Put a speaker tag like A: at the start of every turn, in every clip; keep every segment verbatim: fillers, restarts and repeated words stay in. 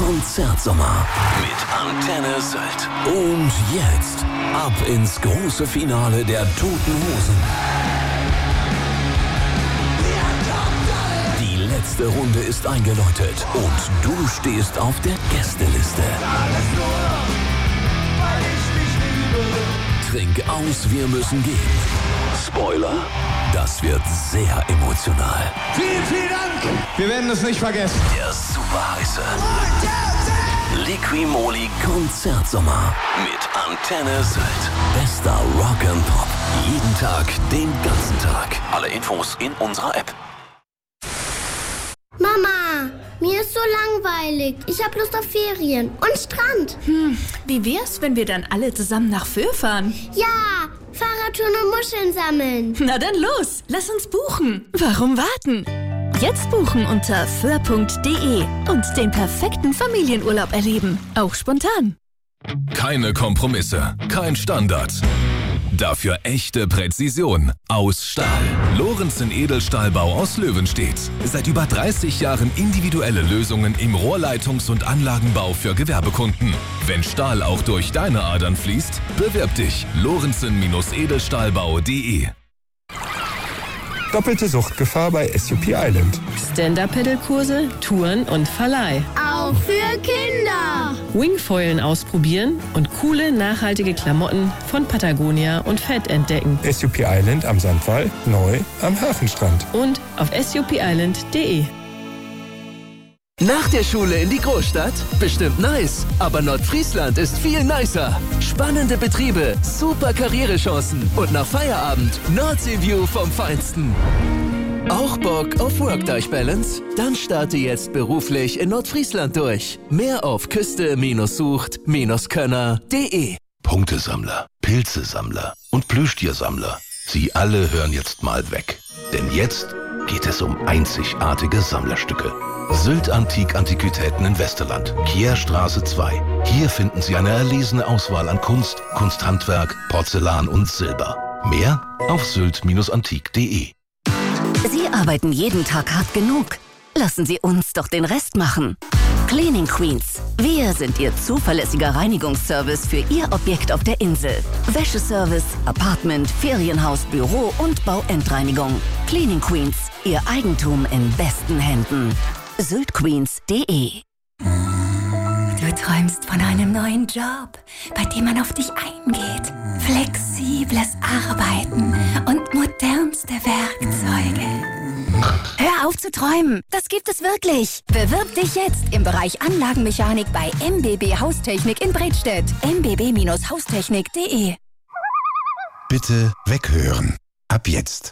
A: Konzertsommer mit Antenne Sylt. Und jetzt ab ins große Finale der Toten Hosen. Die letzte Runde ist eingeläutet und du stehst auf der Gästeliste. Trink aus, wir müssen gehen. Spoiler, das wird sehr emotional.
B: Vielen, vielen Dank. Wir werden es nicht vergessen.
A: Der super heiße Liqui-Moly Konzertsommer mit Antenne Sylt. Bester Rock and Pop. Jeden Tag, den ganzen Tag. Alle Infos in unserer App.
C: Mama, mir ist so langweilig. Ich hab Lust auf Ferien und Strand.
D: Hm, wie wär's, wenn wir dann alle zusammen nach Föhr fahren?
C: Ja, Fahrradtouren und Muscheln sammeln.
D: Na dann los, lass uns buchen. Warum warten? Jetzt buchen unter föhr punkt de und den perfekten Familienurlaub erleben. Auch spontan.
E: Keine Kompromisse, kein Standard. Dafür echte Präzision aus Stahl. Lorenzen Edelstahlbau aus Löwenstedt. Seit über dreißig Jahren individuelle Lösungen im Rohrleitungs- und Anlagenbau für Gewerbekunden. Wenn Stahl auch durch deine Adern fließt, bewirb dich. Lorenzen Edelstahlbau punkt de.
F: Doppelte Suchtgefahr bei S U P Island.
G: Stand-Up-Pedal-Kurse, Touren und Verleih.
C: Auch für Kinder.
G: Wingfoilen ausprobieren und coole, nachhaltige Klamotten von Patagonia und Fett entdecken.
F: S U P Island am Sandwall, neu am Hafenstrand.
G: Und auf S U P Island punkt de.
H: Nach der Schule in die Großstadt? Bestimmt nice. Aber Nordfriesland ist viel nicer. Spannende Betriebe, super Karrierechancen und nach Feierabend Nordsee-View vom Feinsten. Auch Bock auf Work-Life-Balance? Dann starte jetzt beruflich in Nordfriesland durch. Mehr auf küste-sucht-könner punkt de.
I: Punktesammler, Pilzesammler und Plüschtiersammler. Sie alle hören jetzt mal weg. Denn jetzt geht es um einzigartige Sammlerstücke. Sylt Antik Antiquitäten in Westerland, Kierstraße zwei. Hier finden Sie eine erlesene Auswahl an Kunst, Kunsthandwerk, Porzellan und Silber. Mehr auf sylt antik punkt de.
J: Sie arbeiten jeden Tag hart genug. Lassen Sie uns doch den Rest machen. Cleaning Queens. Wir sind Ihr zuverlässiger Reinigungsservice für Ihr Objekt auf der Insel. Wäscheservice, Apartment, Ferienhaus, Büro und Bauendreinigung. Cleaning Queens. Ihr Eigentum in besten Händen. sylt queens punkt de.
K: Du träumst von einem neuen Job, bei dem man auf dich eingeht. Flexibles Arbeiten und modernste Werkzeuge.
J: Hör auf zu träumen. Das gibt es wirklich. Bewirb dich jetzt im Bereich Anlagenmechanik bei M B B Haustechnik in Bredstedt. m b b haustechnik punkt de.
L: Bitte weghören. Ab jetzt.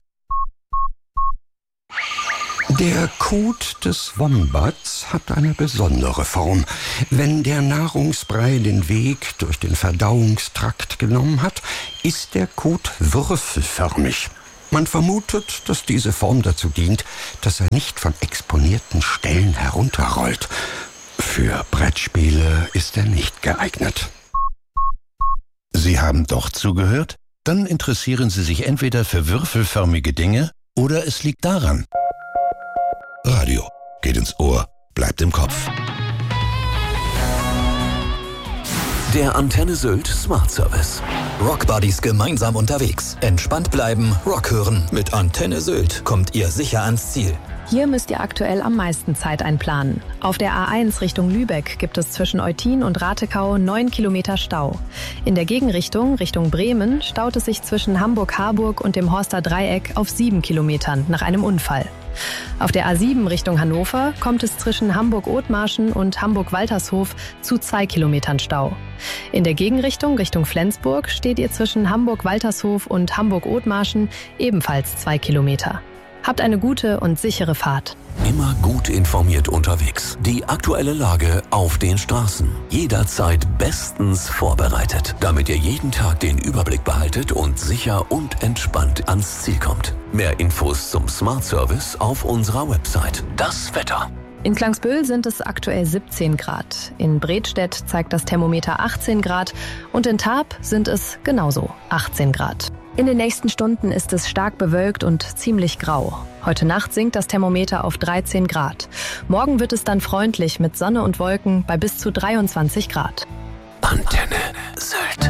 L: Der Kot des Wombats hat eine besondere Form. Wenn der Nahrungsbrei den Weg durch den Verdauungstrakt genommen hat, ist der Kot würfelförmig. Man vermutet, dass diese Form dazu dient, dass er nicht von exponierten Stellen herunterrollt. Für Brettspiele ist er nicht geeignet.
M: Sie haben doch zugehört? Dann interessieren Sie sich entweder für würfelförmige Dinge oder es liegt daran. Radio geht ins Ohr, bleibt im Kopf.
A: Der Antenne Sylt Smart Service.
N: Rockbuddies gemeinsam unterwegs. Entspannt bleiben, Rock hören. Mit Antenne Sylt kommt ihr sicher ans Ziel.
O: Hier müsst ihr aktuell am meisten Zeit einplanen. Auf der A eins Richtung Lübeck gibt es zwischen Eutin und Ratekau neun Kilometer Stau. In der Gegenrichtung, Richtung Bremen, staut es sich zwischen Hamburg-Harburg und dem Horster Dreieck auf sieben Kilometern nach einem Unfall. Auf der A sieben Richtung Hannover kommt es zwischen Hamburg-Othmarschen und Hamburg-Waltershof zu zwei Kilometern Stau. In der Gegenrichtung, Richtung Flensburg, steht ihr zwischen Hamburg-Waltershof und Hamburg-Othmarschen ebenfalls zwei Kilometer. Habt eine gute und sichere Fahrt.
A: Immer gut informiert unterwegs. Die aktuelle Lage auf den Straßen. Jederzeit bestens vorbereitet, damit ihr jeden Tag den Überblick behaltet und sicher und entspannt ans Ziel kommt. Mehr Infos zum Smart Service auf unserer Website. Das Wetter.
O: In Klangsbühl sind es aktuell siebzehn Grad. In Bredstedt zeigt das Thermometer achtzehn Grad und in Tarp sind es genauso achtzehn Grad. In den nächsten Stunden ist es stark bewölkt und ziemlich grau. Heute Nacht sinkt das Thermometer auf dreizehn Grad. Morgen wird es dann freundlich mit Sonne und Wolken bei bis zu dreiundzwanzig Grad.
A: Antenne Sylt.